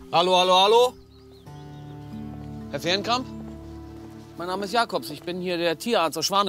Hallo, hallo, hallo? Herr Fehrenkamp? Mein Name ist Jakobs. Ich bin hier der Tierarzt aus Schwane.